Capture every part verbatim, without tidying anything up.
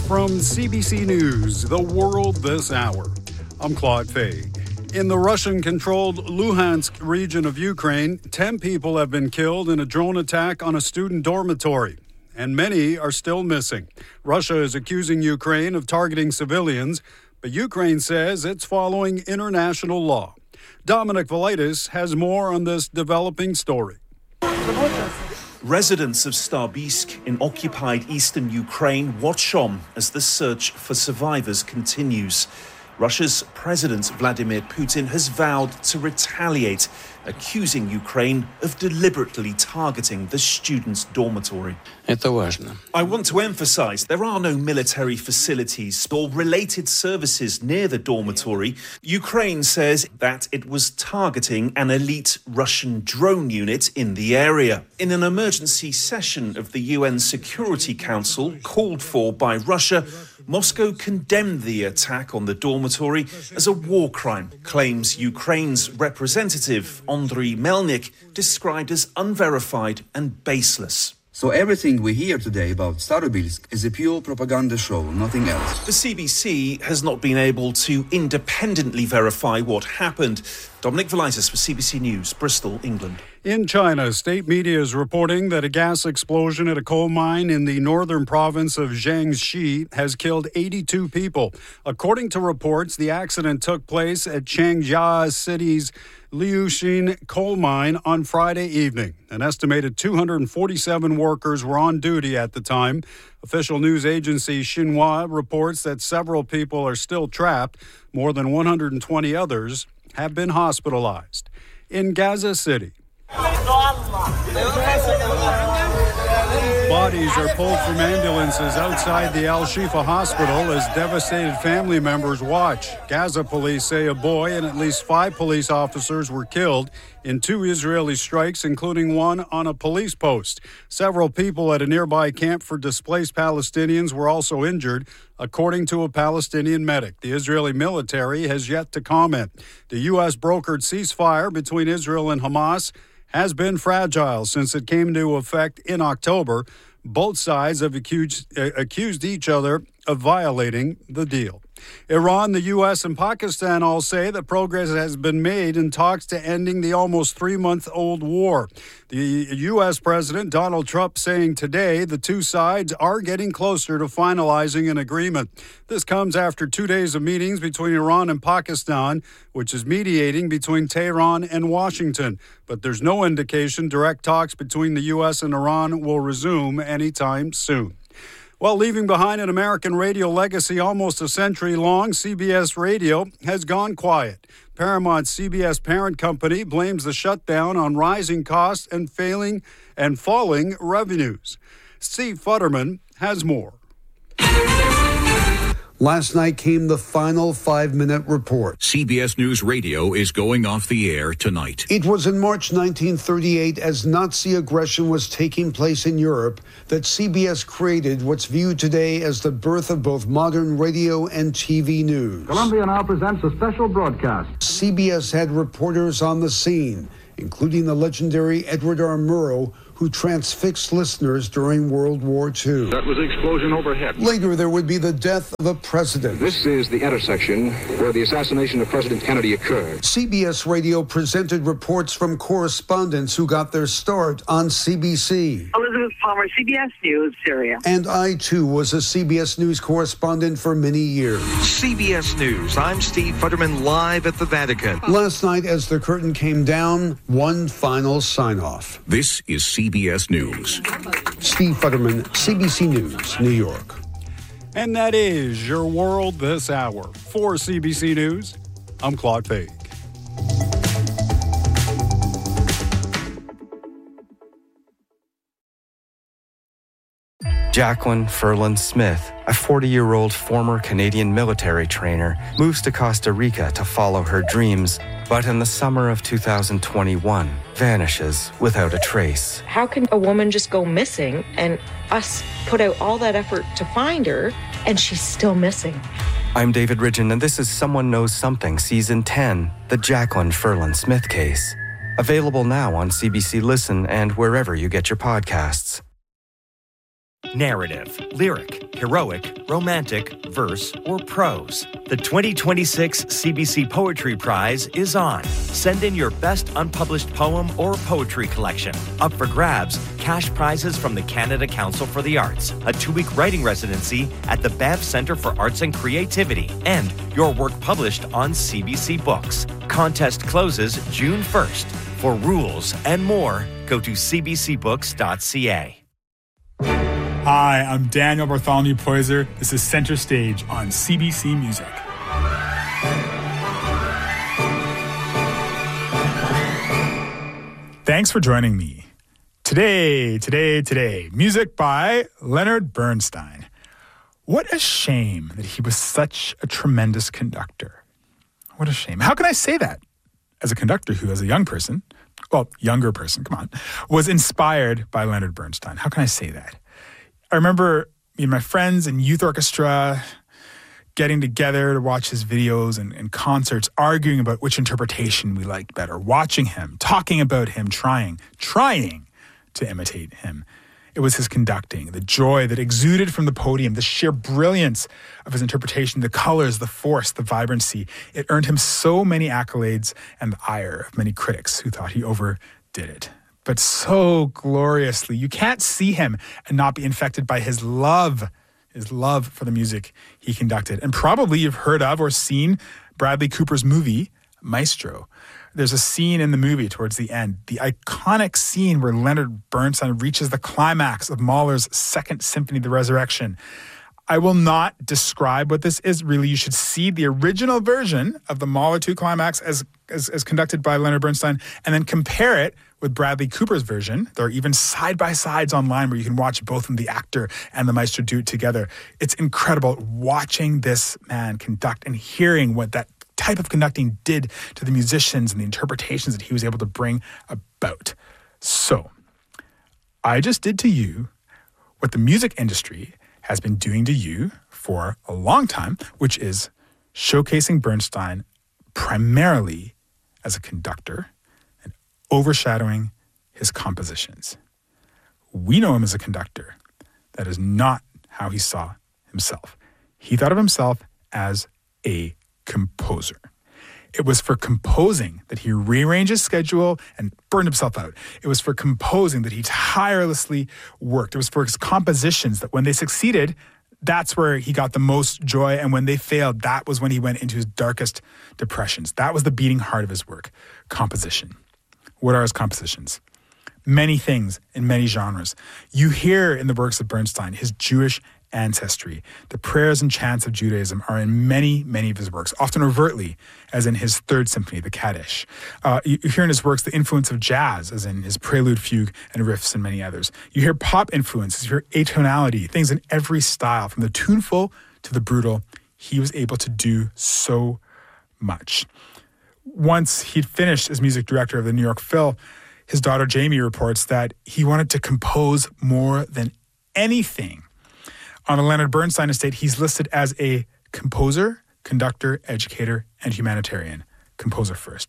From C B C News, The World This Hour, I'm Claude Faig. In the Russian-controlled Luhansk region of Ukraine, ten people have been killed in a drone attack on a student dormitory, and many are still missing. Russia is accusing Ukraine of targeting civilians, but Ukraine says it's following international law. Dominic Velitis has more on this developing story. Residents of Starbisk in occupied eastern Ukraine watch on as the search for survivors continues. Russia's President Vladimir Putin has vowed to retaliate, accusing Ukraine of deliberately targeting the students' dormitory. Это важно. I want to emphasize there are no military facilities or related services near the dormitory. Ukraine says that it was targeting an elite Russian drone unit in the area. In an emergency session of the U N Security Council called for by Russia, Moscow condemned the attack on the dormitory as a war crime, claims Ukraine's representative Andriy Melnik described as unverified and baseless. So everything we hear today about Starobilsk is a pure propaganda show, nothing else. The C B C has not been able to independently verify what happened. Dominic Velitis for C B C News, Bristol, England. In China, state media is reporting that a gas explosion at a coal mine in the northern province of Jiangxi has killed eighty-two people. According to reports, the accident took place at Changjia City's Liuxin coal mine on Friday evening. An estimated two hundred forty-seven workers were on duty at the time. Official news agency Xinhua reports that several people are still trapped. More than one hundred twenty others have been hospitalized. In Gaza City, bodies are pulled from ambulances outside the Al-Shifa hospital as devastated family members watch. Gaza police say a boy and at least five police officers were killed in two Israeli strikes, including one on a police post. Several people at a nearby camp for displaced Palestinians were also injured, according to a Palestinian medic. The Israeli military has yet to comment. The U S brokered ceasefire between Israel and Hamas has been fragile since it came into effect in October. Both sides have accused, uh, accused each other of violating the deal. Iran, the U S, and Pakistan all say that progress has been made in talks to ending the almost three-month-old war. The U S President Donald Trump saying today the two sides are getting closer to finalizing an agreement. This comes after two days of meetings between Iran and Pakistan, which is mediating between Tehran and Washington. But there's no indication direct talks between the U S and Iran will resume anytime soon. Well, leaving behind an American radio legacy almost a century long, C B S Radio has gone quiet. Paramount's C B S parent company blames the shutdown on rising costs and failing and falling revenues. Steve Futterman has more. Last night came the final five-minute report. C B S News Radio is going off the air tonight. It was in March nineteen thirty-eight, as Nazi aggression was taking place in Europe, that C B S created what's viewed today as the birth of both modern radio and T V news. Columbia now presents a special broadcast. C B S had reporters on the scene, including the legendary Edward R. Murrow, who transfixed listeners during World War Two. That was an explosion overhead. Later, there would be the death of a president. This is the intersection where the assassination of President Kennedy occurred. C B S Radio presented reports from correspondents who got their start on C B C. Elizabeth Palmer, C B S News, Syria. And I, too, was a C B S News correspondent for many years. C B S News, I'm Steve Futterman, live at the Vatican. Last night, as the curtain came down, one final sign-off. This is C B S News. Steve Futterman, C B C News, New York. And that is your world this hour. For C B C News, I'm Claude Faig. Jacqueline Ferland Smith, a forty-year-old former Canadian military trainer, moves to Costa Rica to follow her dreams, but in the summer of two thousand twenty-one, vanishes without a trace. How can a woman just go missing and us put out all that effort to find her and she's still missing? I'm David Ridgen, and this is Someone Knows Something, Season ten, the Jacqueline Ferland Smith case. Available now on C B C Listen and wherever you get your podcasts. narrative, lyric, heroic, romantic, verse, or prose. The twenty twenty-six C B C Poetry Prize is on. Send in your best unpublished poem or poetry collection. Up for grabs, cash prizes from the Canada Council for the Arts, a two-week writing residency at the Banff Centre for Arts and Creativity, and your work published on C B C Books. Contest closes June first. For rules and more, go to c b c books dot c a. Hi, I'm Daniel Bartholomew Poyser. This is Center Stage on C B C Music. Thanks for joining me. Today, today, today, music by Leonard Bernstein. What a shame that he was such a tremendous conductor. What a shame. How can I say that? As a conductor who, as a young person, well, younger person, come on, was inspired by Leonard Bernstein. How can I say that? I remember me and my friends in youth orchestra getting together to watch his videos and, and concerts, arguing about which interpretation we liked better, watching him, talking about him, trying, trying to imitate him. It was his conducting, the joy that exuded from the podium, the sheer brilliance of his interpretation, the colors, the force, the vibrancy. It earned him so many accolades and the ire of many critics who thought he overdid it. But so gloriously, you can't see him and not be infected by his love, his love for the music he conducted. And probably you've heard of or seen Bradley Cooper's movie, Maestro. There's a scene in the movie towards the end, the iconic scene where Leonard Bernstein reaches the climax of Mahler's Second Symphony, The Resurrection. I will not describe what this is. Really, you should see the original version of the Mahler two climax as, as, as conducted by Leonard Bernstein and then compare it with Bradley Cooper's version. There are even side-by-sides online where you can watch both of the actor and the maestro do it together. It's incredible watching this man conduct and hearing what that type of conducting did to the musicians and the interpretations that he was able to bring about. So, I just did to you what the music industry has been doing to you for a long time, which is showcasing Bernstein primarily as a conductor and overshadowing his compositions. We know him as a conductor. That is not how he saw himself. He thought of himself as a composer. It was for composing that he rearranged his schedule and burned himself out. It was for composing that he tirelessly worked. It was for his compositions that when they succeeded, that's where he got the most joy. And when they failed, that was when he went into his darkest depressions. That was the beating heart of his work, composition. What are his compositions? Many things in many genres. You hear in the works of Bernstein his Jewish ancestry. The prayers and chants of Judaism are in many, many of his works, often overtly, as in his Third Symphony, the Kaddish. Uh, you, you hear in his works the influence of jazz, as in his Prelude, Fugue, and Riffs, and many others. You hear pop influences, you hear atonality, things in every style, from the tuneful to the brutal. He was able to do so much. Once he'd finished as music director of the New York Phil, his daughter Jamie reports that he wanted to compose more than anything. On a Leonard Bernstein estate, he's listed as a composer, conductor, educator, and humanitarian. Composer first.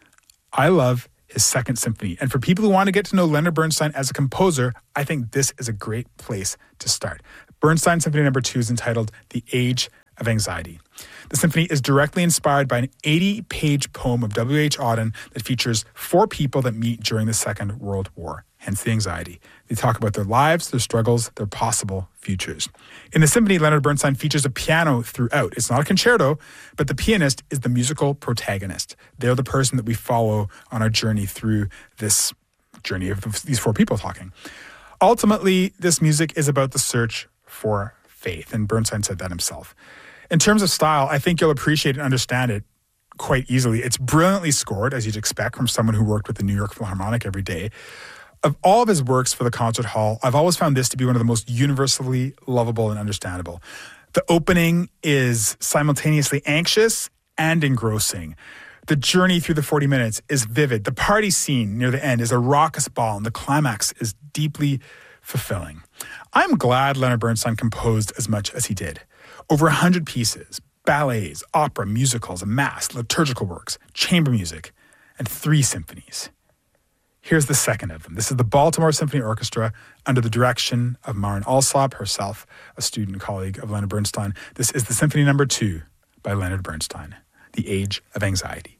I love his Second Symphony. And for people who want to get to know Leonard Bernstein as a composer, I think this is a great place to start. Bernstein Symphony Number Two is entitled The Age of Anxiety. The symphony is directly inspired by an eighty-page poem of W H Auden that features four people that meet during the Second World War, hence the anxiety. They talk about their lives, their struggles, their possible futures. In the symphony, Leonard Bernstein features a piano throughout. It's not a concerto, but the pianist is the musical protagonist. They're the person that we follow on our journey through this journey of these four people talking. Ultimately, this music is about the search for faith, and Bernstein said that himself. In terms of style, I think you'll appreciate and understand it quite easily. It's brilliantly scored, as you'd expect from someone who worked with the New York Philharmonic every day. Of all of his works for the concert hall, I've always found this to be one of the most universally lovable and understandable. The opening is simultaneously anxious and engrossing. The journey through the forty minutes is vivid. The party scene near the end is a raucous ball, and the climax is deeply fulfilling. I'm glad Leonard Bernstein composed as much as he did. Over one hundred pieces, ballets, opera, musicals, a mass, liturgical works, chamber music, and three symphonies. Here's the second of them. This is the Baltimore Symphony Orchestra under the direction of Maren Alsop, herself a student colleague of Leonard Bernstein. This is the Symphony Number Two by Leonard Bernstein, The Age of Anxiety.